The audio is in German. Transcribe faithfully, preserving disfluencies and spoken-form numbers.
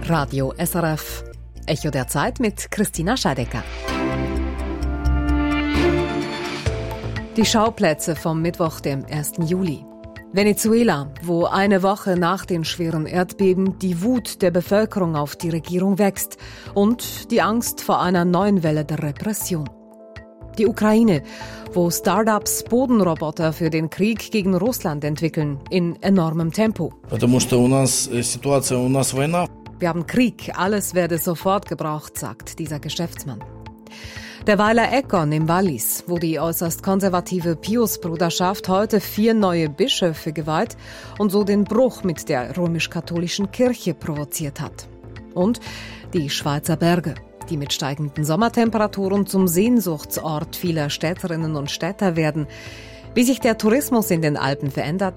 Radio S R F. Echo der Zeit mit Christina Scheidecker. Die Schauplätze vom Mittwoch, dem ersten Juli. Venezuela, wo eine Woche nach den schweren Erdbeben die Wut der Bevölkerung auf die Regierung wächst und die Angst vor einer neuen Welle der Repression. Die Ukraine, wo Startups Bodenroboter für den Krieg gegen Russland entwickeln, in enormem Tempo. Wir haben Krieg, alles werde sofort gebraucht, sagt dieser Geschäftsmann. Der Weiler Eckern im Wallis, wo die äußerst konservative Pius-Bruderschaft heute vier neue Bischöfe geweiht und so den Bruch mit der römisch-katholischen Kirche provoziert hat. Und die Schweizer Berge, die mit steigenden Sommertemperaturen zum Sehnsuchtsort vieler Städterinnen und Städter werden. Wie sich der Tourismus in den Alpen verändert,